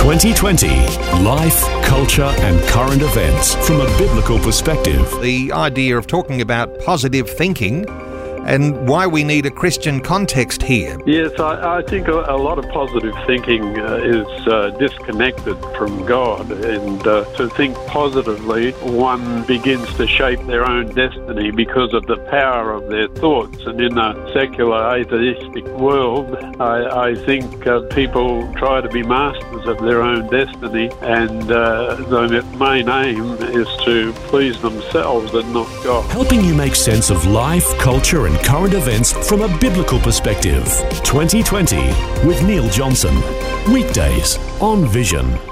2020 Life, Culture and Current Events from a Biblical Perspective. The idea of talking about positive thinking and why we need a Christian context here. Yes, I think a lot of positive thinking is disconnected from God, and to think positively, one begins to shape their own destiny because of the power of their thoughts. And in a secular atheistic world, I think people try to be masters of their own destiny, and the main aim is to please themselves and not God. Helping you make sense of life, culture and current events from a biblical perspective. 2020 with Neil Johnson. Weekdays on Vision.